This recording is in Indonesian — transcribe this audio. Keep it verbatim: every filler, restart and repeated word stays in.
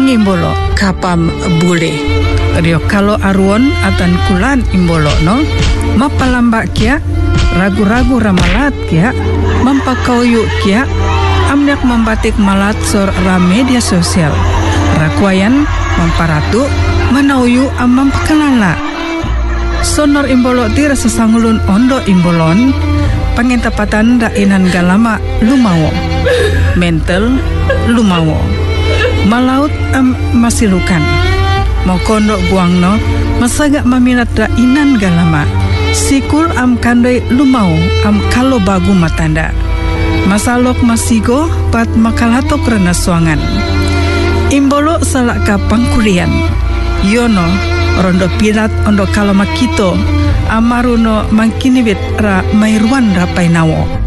mangimbolo kapam bule. Rio kalau aruon atan kulan imbolo no mapalamba kia ragu-ragu ramalat kia mampakauyu kia amnyak membatik malat sor ra media sosial rakwayan memparatu manauyu amam pekalala sonor imbolo ti rasa sangulun ondo imbolon pangentapatan rainan galama lumawo mental lumawo malaut am masilukan mau kondok buangno masaga maminat rainan galama sikul am kandai lumau am kalau bagu matanda masalok masigo pat makalatok rena suangan imbolo salak ka pangkulian yono rondo pilat ondo kalau makito amaruno mangkinibit ra mairwan ra painawo